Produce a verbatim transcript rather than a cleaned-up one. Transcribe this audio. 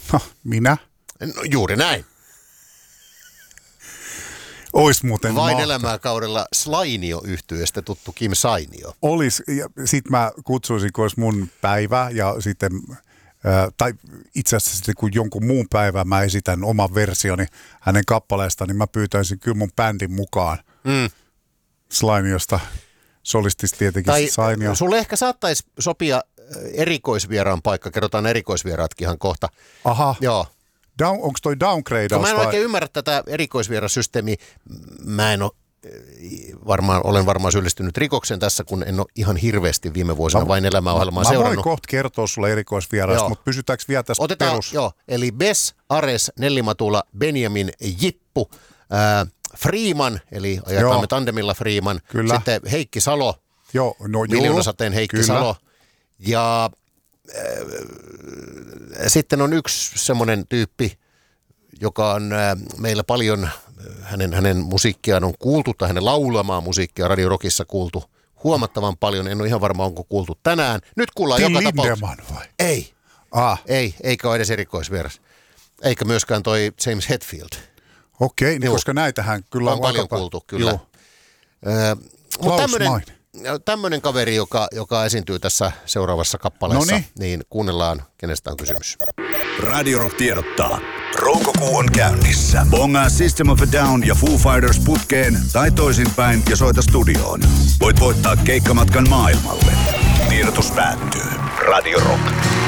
No, minä? No, juuri näin. Ois muuten Vain mahtavaa. elämää kaudella Slainio-yhtyeestä tuttu Kim Sainio. Olis, ja sit mä kutsuisin, kun olisi mun päivä ja sitten, ää, tai itse asiassa sitten kun jonkun muun päivän mä esitän oman versioni hänen kappaleesta, niin mä pyytäisin kyllä mun bändin mukaan Mm. Slainiosta. Solistis tietenkin Tai Sainio. sulle ehkä saattaisi sopia erikoisvieraan paikka, kerrotaan erikoisvieraatkin ihan kohta. Aha, Joo. Down, onko toi downgradeaus Mä en vai? oikein ymmärrä tätä erikoisvierasysteemiä. Mä en ole, varmaan, olen varmaan syyllistynyt rikokseen tässä, kun en ole ihan hirveästi viime vuosina Mä- vain elämäohjelmaa Mä seurannut. voin kohta kertoa sulle erikoisvieraista, Joo. mutta pysytäänkö vielä tässä Otetaan, perus? joo, eli Bes, Ares, Nellimatula, Benjamin, Jippu, ää, Freeman, eli ajatamme Joo. tandemilla Freeman, Kyllä. sitten Heikki Salo, Joo, no juu, Miljoonasateen Heikki kyllä. Salo, ja äh, sitten on yksi semmoinen tyyppi, joka on äh, meillä paljon, äh, hänen, hänen musiikkiaan on kuultu, tai hänen laulamaa musiikkia Radio Rockissa kuultu huomattavan paljon. En ole ihan varma, onko kuultu tänään. Nyt kuullaan Till joka tapauksessa. Lindemann vai? Ei, Ah, ei, eikä ole edes erikoisvieras. Eikä myöskään toi James Hetfield. okei, niin Joo. koska näitähän kyllä On paljon aika pa- kuultu, kyllä. Joo. Mutta Klaus tämmöinen, Meine. tämmöinen kaveri, joka, joka esiintyy tässä seuraavassa kappaleessa, Noniin. niin kuunnellaan, kenestä on kysymys. Radio Rock tiedottaa. Roukokuu on käynnissä. Bongaa System of a Down ja Foo Fighters putkeen tai toisinpäin ja soita studioon. Voit voittaa keikkamatkan maailmalle. Tiedotus päättyy. Radio Rock.